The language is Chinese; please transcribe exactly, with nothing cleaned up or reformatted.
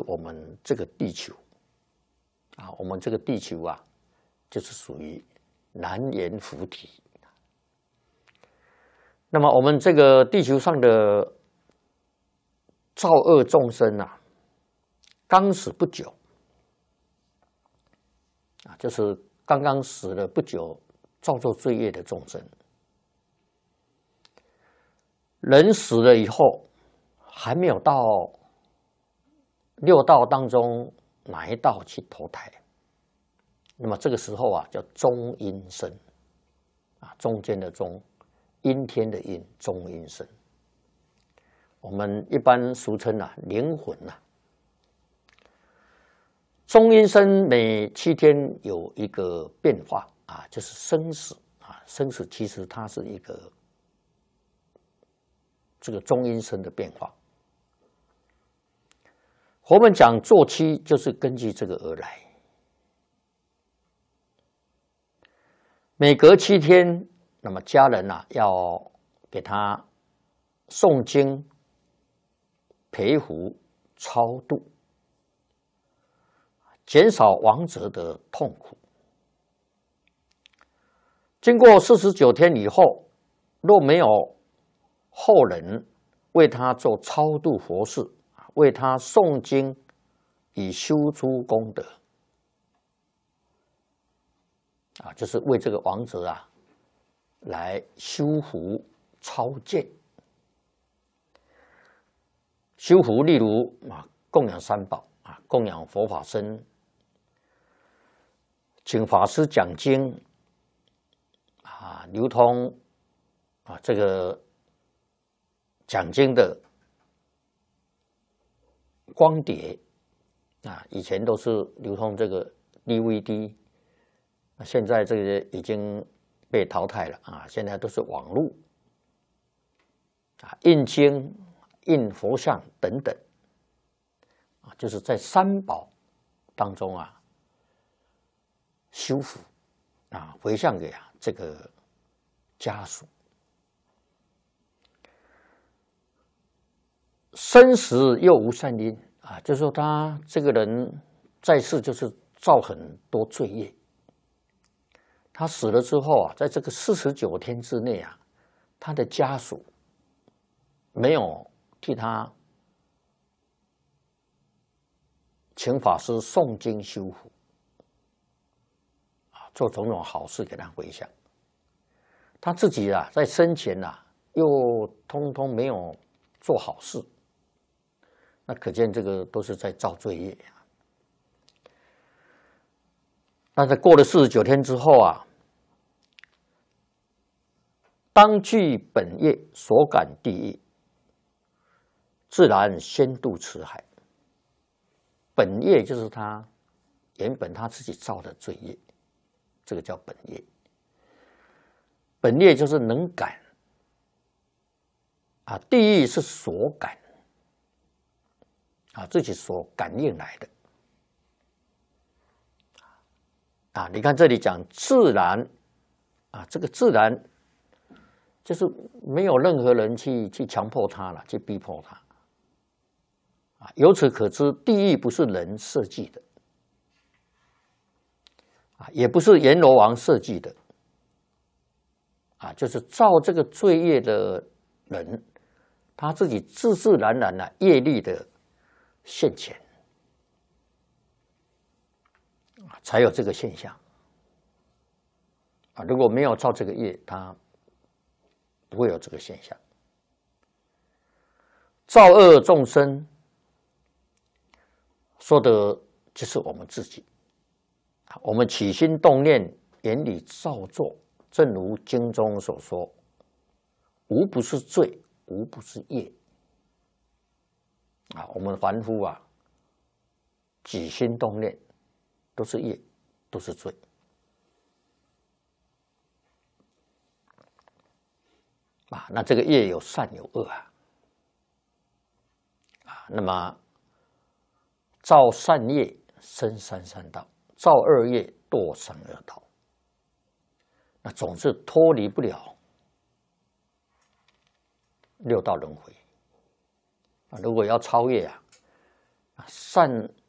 我们这个地球啊，我们这个地球啊，就是属于南阎浮提。那么我们这个地球上的造恶众生啊，刚死不久啊，就是刚刚死了不久，造作罪业的众生。人死了以后，还没有到六道当中哪一道去投胎，那么这个时候啊，叫中阴身啊，中间的中，阴天的阴，中阴身。我们一般俗称啊，灵魂啊。中阴身每七天有一个变化啊，就是生死啊，生死其实它是一个这个中阴身的变化。我们讲坐期就是根据这个而来，每隔七天，那么家人啊要给他诵经、陪护、超度，减少亡者的痛苦。经过四十九天以后，若没有后人为他做超度佛事，为他诵经，以修诸功德啊，就是为这个亡者啊来修福超荐。修福例如啊，供养三宝啊，供养佛法僧，请法师讲经啊，流通啊这个讲经的光碟啊，以前都是流通这个 D V D， 现在这个已经被淘汰了啊，现在都是网络啊，印经、印佛像等等啊，就是在三宝当中啊修福啊，回向给啊这个家属。生死又无善因啊，就是说他这个人在世就是造很多罪业。他死了之后啊，在这个四十九天之内啊，他的家属没有替他请法师诵经修福啊，做种种好事给他回向。他自己啊，在生前啊，又通通没有做好事。那可见这个都是在造罪业啊。那在过了四十九天之后啊，当具本业所感地狱，自然先渡此海。本业就是他原本他自己造的罪业，这个叫本业。本业就是能感啊，地狱是所感。啊，自己所感应来的啊！你看这里讲自然啊，这个自然就是没有任何人去去强迫他了，去逼迫他啊。由此可知，地狱不是人设计的啊，也不是阎罗王设计的啊，就是造这个罪业的人，他自己自自然然的业力的现前才有这个现象啊！如果没有造这个业，它不会有这个现象。造恶众生说的就是我们自己，我们起心动念，眼里造作，正如经中所说：“无不是罪，无不是业。”啊，我们凡夫啊，起心动念都是业，都是罪。啊，那这个业有善有恶啊。啊，那么造善业生三善道，造恶业堕三恶道。那总是脱离不了六道轮回。如果要超越啊， 善